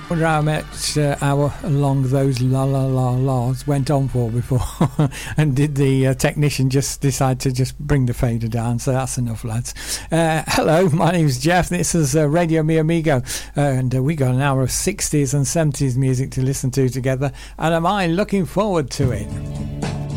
Wonder how much how long those la la la la's went on for before and did the technician just decide to just bring the fader down. So that's enough, lads. Hello, my name's Jeff. This is Radio Mi Amigo, and we got an hour of 60s and 70s music to listen to together, and am I looking forward to it.